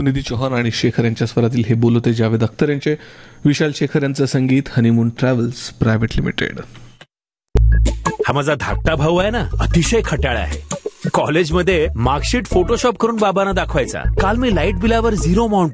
सुनिधी चौहान आणि शेखर यांच्या स्वरातील हे बोल होते जावेद अख्तर यांचे. विशाल शेखर यांचं संगीत, हनीमून ट्रॅव्हल्स प्रायव्हेट लिमिटेड. हा माझा धाकटा भाऊ आहे ना, अतिशय खट्याळ आहे. कॉलेजमध्ये मार्कशीट फोटोशॉप करून बाबांना दाखवायचा. काल मी लाईट बिलावर 0 माउंट